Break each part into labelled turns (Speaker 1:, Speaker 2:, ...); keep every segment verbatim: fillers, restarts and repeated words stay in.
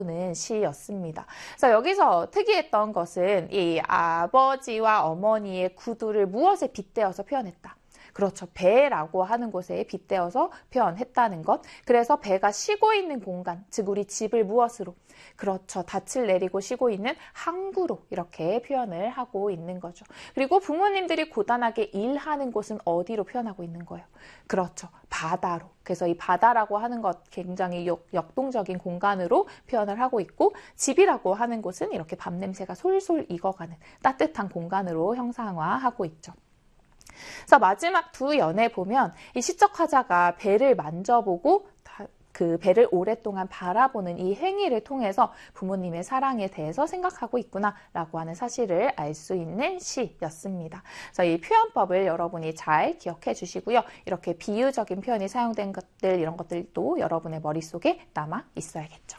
Speaker 1: 는 시였습니다. 그래서 여기서 특이했던 것은 이 아버지와 어머니의 구두를 무엇에 빗대어서 표현했다. 그렇죠. 배라고 하는 곳에 빗대어서 표현했다는 것. 그래서 배가 쉬고 있는 공간, 즉 우리 집을 무엇으로? 그렇죠. 닻을 내리고 쉬고 있는 항구로 이렇게 표현을 하고 있는 거죠. 그리고 부모님들이 고단하게 일하는 곳은 어디로 표현하고 있는 거예요? 그렇죠. 바다로. 그래서 이 바다라고 하는 것 굉장히 역, 역동적인 공간으로 표현을 하고 있고, 집이라고 하는 곳은 이렇게 밤냄새가 솔솔 익어가는 따뜻한 공간으로 형상화하고 있죠. 그래서 마지막 두 연에 보면 이 시적 화자가 배를 만져보고 그 배를 오랫동안 바라보는 이 행위를 통해서 부모님의 사랑에 대해서 생각하고 있구나라고 하는 사실을 알 수 있는 시였습니다. 그래서 이 표현법을 여러분이 잘 기억해 주시고요. 이렇게 비유적인 표현이 사용된 것들, 이런 것들도 여러분의 머릿속에 남아 있어야겠죠.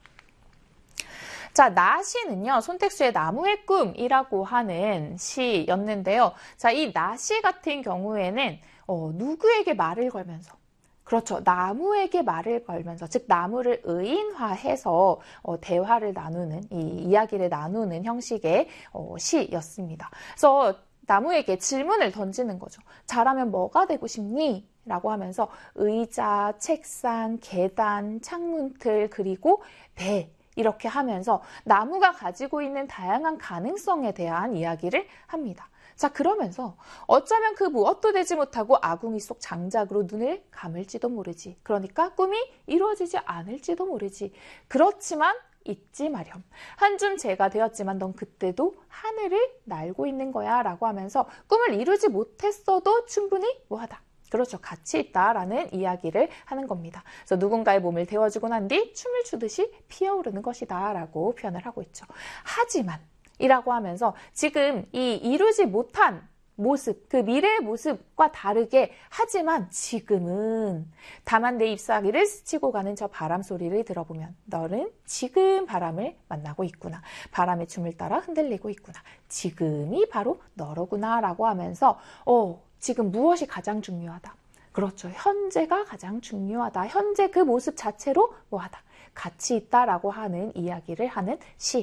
Speaker 1: 자, 나시는요, 손택수의 나무의 꿈이라고 하는 시였는데요. 자, 이 나시 같은 경우에는 어, 누구에게 말을 걸면서, 그렇죠, 나무에게 말을 걸면서, 즉 나무를 의인화해서 어, 대화를 나누는, 이 이야기를 나누는 형식의 어, 시였습니다. 그래서 나무에게 질문을 던지는 거죠. 자라면 뭐가 되고 싶니? 라고 하면서 의자, 책상, 계단, 창문틀, 그리고 배, 이렇게 하면서 나무가 가지고 있는 다양한 가능성에 대한 이야기를 합니다. 자, 그러면서 어쩌면 그 무엇도 되지 못하고 아궁이 속 장작으로 눈을 감을지도 모르지. 그러니까 꿈이 이루어지지 않을지도 모르지. 그렇지만 잊지 마렴. 한줌 재가 되었지만 넌 그때도 하늘을 날고 있는 거야 라고 하면서 꿈을 이루지 못했어도 충분히 뭐하다. 그렇죠. 가치 있다라는 이야기를 하는 겁니다. 그래서 누군가의 몸을 데워주고 난 뒤 춤을 추듯이 피어오르는 것이다 라고 표현을 하고 있죠. 하지만 이라고 하면서 지금 이 이루지 못한 모습, 그 미래의 모습과 다르게 하지만 지금은 다만 내 잎사귀를 스치고 가는 저 바람 소리를 들어보면 너는 지금 바람을 만나고 있구나. 바람의 춤을 따라 흔들리고 있구나. 지금이 바로 너로구나 라고 하면서 어, 지금 무엇이 가장 중요하다? 그렇죠. 현재가 가장 중요하다. 현재 그 모습 자체로 뭐하다? 가치 있다라고 하는 이야기를 하는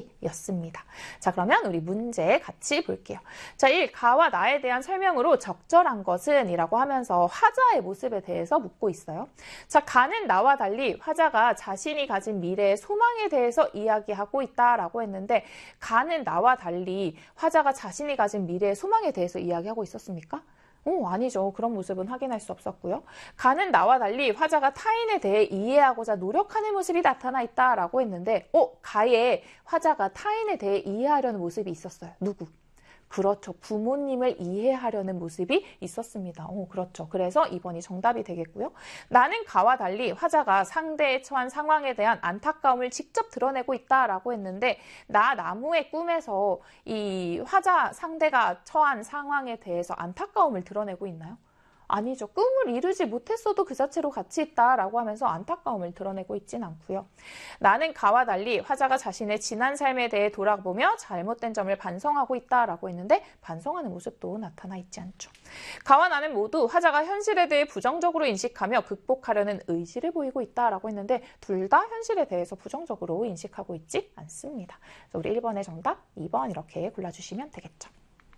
Speaker 1: 시였습니다. 자, 그러면 우리 문제 같이 볼게요. 자, 일. 가와 나에 대한 설명으로 적절한 것은 이라고 하면서 화자의 모습에 대해서 묻고 있어요. 자, 가는 나와 달리 화자가 자신이 가진 미래의 소망에 대해서 이야기하고 있다라고 했는데, 가는 나와 달리 화자가 자신이 가진 미래의 소망에 대해서 이야기하고 있었습니까? 오, 아니죠. 그런 모습은 확인할 수 없었고요. 가는 나와 달리 화자가 타인에 대해 이해하고자 노력하는 모습이 나타나 있다라고 했는데, 어, 가에 화자가 타인에 대해 이해하려는 모습이 있었어요. 누구? 그렇죠. 부모님을 이해하려는 모습이 있었습니다. 오, 그렇죠. 그래서 이 번이 정답이 되겠고요. 나는 가와 달리 화자가 상대에 처한 상황에 대한 안타까움을 직접 드러내고 있다라고 했는데, 나 나무의 꿈에서 이 화자 상대가 처한 상황에 대해서 안타까움을 드러내고 있나요? 아니죠. 꿈을 이루지 못했어도 그 자체로 가치 있다라고 하면서 안타까움을 드러내고 있진 않고요. 나는 가와 달리 화자가 자신의 지난 삶에 대해 돌아보며 잘못된 점을 반성하고 있다라고 했는데 반성하는 모습도 나타나 있지 않죠. 가와 나는 모두 화자가 현실에 대해 부정적으로 인식하며 극복하려는 의지를 보이고 있다라고 했는데 둘 다 현실에 대해서 부정적으로 인식하고 있지 않습니다. 그래서 우리 일 번의 정답, 이 번 이렇게 골라주시면 되겠죠.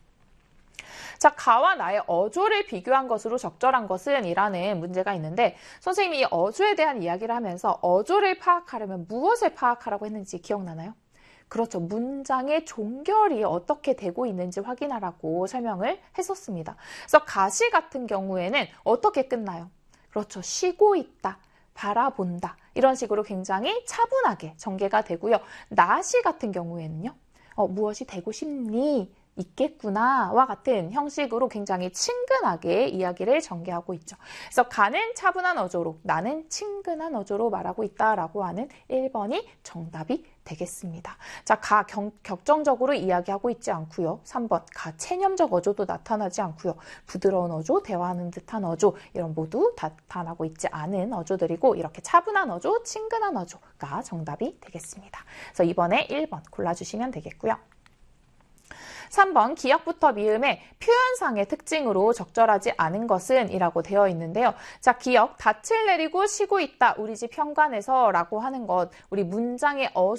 Speaker 1: 자, 가와 나의 어조를 비교한 것으로 적절한 것은 이라는 문제가 있는데, 선생님이 이 어조에 대한 이야기를 하면서 어조를 파악하려면 무엇을 파악하라고 했는지 기억나나요? 그렇죠. 문장의 종결이 어떻게 되고 있는지 확인하라고 설명을 했었습니다. 그래서 가시 같은 경우에는 어떻게 끝나요? 그렇죠. 쉬고 있다, 바라본다, 이런 식으로 굉장히 차분하게 전개가 되고요. 나시 같은 경우에는요. 어, 무엇이 되고 싶니? 있겠구나와 같은 형식으로 굉장히 친근하게 이야기를 전개하고 있죠. 그래서 가는 차분한 어조로, 나는 친근한 어조로 말하고 있다라고 하는 일 번이 정답이 되겠습니다. 자, 가 경, 격정적으로 이야기하고 있지 않고요. 삼 번 가 체념적 어조도 나타나지 않고요. 부드러운 어조, 대화하는 듯한 어조, 이런 모두 나타나고 있지 않은 어조들이고, 이렇게 차분한 어조, 친근한 어조가 정답이 되겠습니다. 그래서 이번에 일 번 골라주시면 되겠고요. 삼 번 기역부터 미음의 표현상의 특징으로 적절하지 않은 것은 이라고 되어 있는데요. 자, 기역, 닻을 내리고 쉬고 있다 우리 집 현관에서 라고 하는 것, 우리 문장의 어